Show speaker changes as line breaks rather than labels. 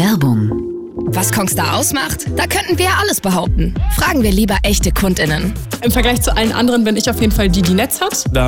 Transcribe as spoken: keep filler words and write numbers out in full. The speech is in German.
Werbung.
Was Kongstar ausmacht? Da könnten wir ja alles behaupten. Fragen wir lieber echte KundInnen.
Im Vergleich zu allen anderen bin ich auf jeden Fall die, die Netz hat.
Da